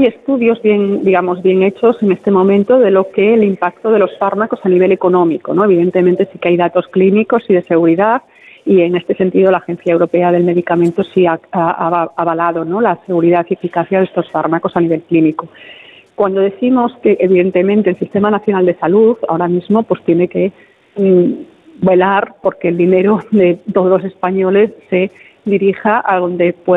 hay estudios bien hechos en este momento de lo que el impacto de los fármacos a nivel económico, ¿no? Evidentemente sí que hay datos clínicos y de seguridad, y en este sentido la Agencia Europea del Medicamento sí ha avalado, ¿no?, la seguridad y eficacia de estos fármacos a nivel clínico. Cuando decimos que evidentemente el Sistema Nacional de Salud ahora mismo pues tiene que velar porque el dinero de todos los españoles se dirija a donde pueda